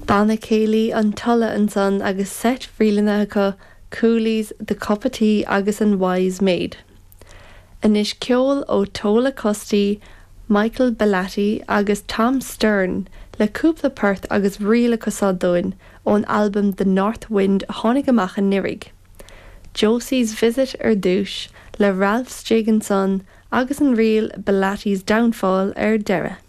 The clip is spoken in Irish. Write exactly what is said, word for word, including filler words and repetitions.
Banna céalaí an tolla an son agus set bhrílanna acu coolies the cup of tea agus an wise maid. Inis ceol ó Tola Custí, Michael Belatti agus Tom Stern le cúpla perth agus riala cosadóin ón album The North Wind a tháinig amach an Nirig. Josie's Visit ar dúis le Ralph Steganson agus an rial Belatti's Downfall ar deireadh.